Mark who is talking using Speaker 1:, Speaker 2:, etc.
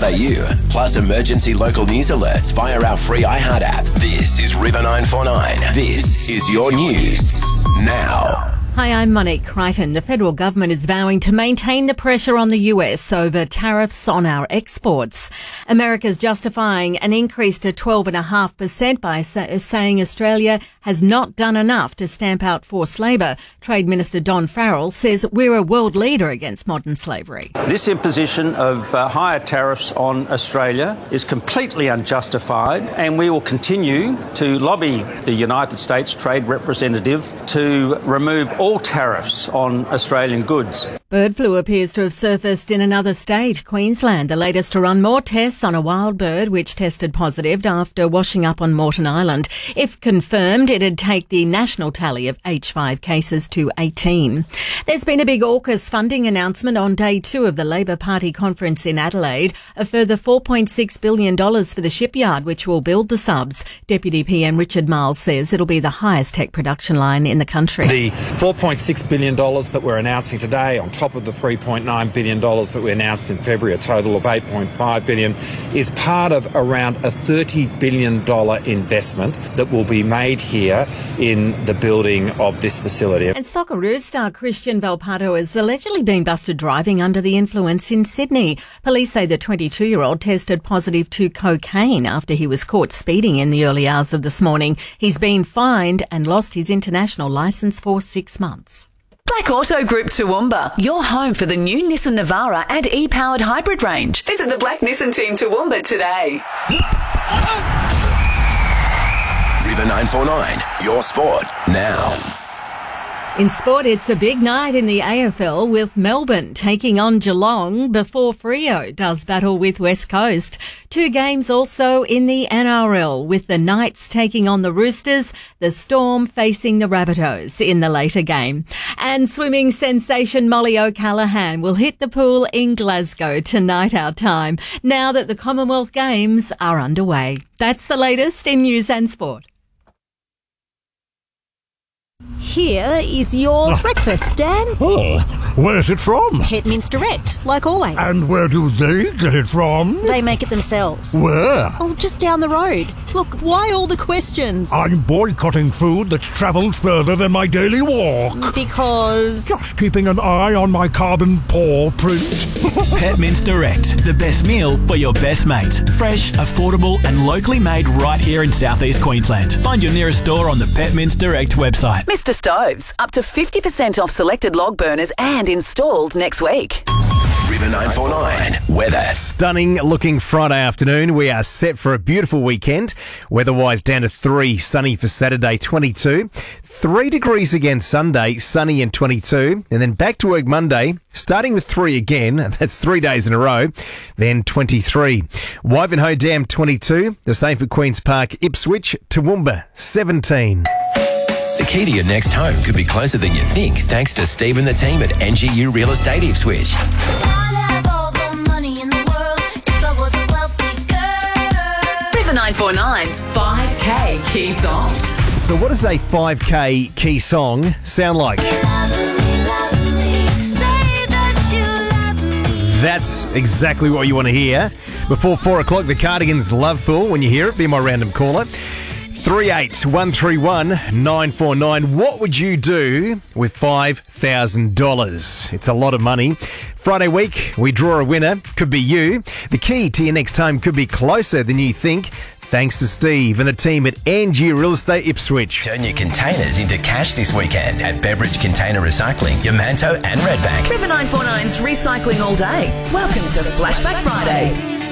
Speaker 1: plus emergency local news alerts via our free iHeart app. This is River 949. This is your news now.
Speaker 2: Hi, I'm Monique Crichton. The federal government is vowing to maintain the pressure on the US over tariffs on our exports. America's justifying an increase to 12.5% by saying Australia has not done enough to stamp out forced labour. Trade Minister Don Farrell says we're a world leader against modern slavery.
Speaker 3: This imposition of higher tariffs on Australia is completely unjustified, and we will continue to lobby the United States Trade Representative to remove all tariffs on Australian goods.
Speaker 2: Bird flu appears to have surfaced in another state, Queensland, the latest to run more tests on a wild bird which tested positive after washing up on Moreton Island. If confirmed, it'd take the national tally of H5 cases to 18. There's been a big AUKUS funding announcement on day 2 of the Labor Party conference in Adelaide. A further $4.6 billion for the shipyard, which will build the subs. Deputy PM Richard Miles says it'll be the highest tech production line in the country.
Speaker 4: The $4.6 billion that we're announcing today, on top of the $3.9 billion that we announced in February, a total of $8.5 billion, is part of around a $30 billion investment that will be made here in the building of this facility.
Speaker 2: And Socceroos star Christian Valpato has allegedly been busted driving under the influence in Sydney. Police say the 22-year-old tested positive to cocaine after he was caught speeding in the early hours of this morning. He's been fined and lost his international licence for 6 months.
Speaker 5: Black Auto Group Toowoomba, your home for the new Nissan Navara and e-powered hybrid range. Visit the Black Nissan team Toowoomba today.
Speaker 1: River 949, your sport now.
Speaker 2: In sport, it's a big night in the AFL with Melbourne taking on Geelong before Freo does battle with West Coast. 2 games also in the NRL with the Knights taking on the Roosters, the Storm facing the Rabbitohs in the later game. And swimming sensation Molly O'Callaghan will hit the pool in Glasgow tonight our time, now that the Commonwealth Games are underway. That's the latest in news and sport.
Speaker 6: Here is your breakfast, Dan.
Speaker 7: Oh, where's it from?
Speaker 6: Hetmans Direct, like always.
Speaker 7: And where do they get it from?
Speaker 6: They make it themselves.
Speaker 7: Where?
Speaker 6: Oh, just down the road. Look, why all the questions?
Speaker 7: I'm boycotting food that's travelled further than my daily walk.
Speaker 6: Because...
Speaker 7: Just keeping an eye on my carbon paw print.
Speaker 8: Hetmans Direct, the best meal for your best mate. Fresh, affordable and locally made right here in southeast Queensland. Find your nearest store on the Hetmans Direct website.
Speaker 5: Mr. Stoves, up to 50% off selected log burners and installed next week.
Speaker 1: River 949, weather.
Speaker 9: Stunning looking Friday afternoon. We are set for a beautiful weekend. Weather-wise down to 3, sunny for Saturday, 22. 3 degrees again Sunday, sunny and 22. And then back to work Monday, starting with 3 again. That's 3 days in a row. Then 23. Wivenhoe Dam, 22. The same for Queen's Park, Ipswich, Toowoomba, 17.
Speaker 1: The key to your next home could be closer than you think, thanks to Steve and the team at NGU Real Estate Ipswich.
Speaker 5: River 949's 5K key songs.
Speaker 9: So what does a 5K key song sound like? That's exactly what you want to hear. Before 4 o'clock, the Cardigans' Loveful. When you hear it, be my random caller. 38131949. 949. What would you do with $5,000? It's a lot of money. Friday week, we draw a winner. Could be you. The key to your next home could be closer than you think. Thanks to Steve and the team at NG Real Estate Ipswich.
Speaker 1: Turn your containers into cash this weekend at Beveridge Container Recycling, Yamanto and Redbank.
Speaker 5: River 949's recycling all day. Welcome to Flashback Friday.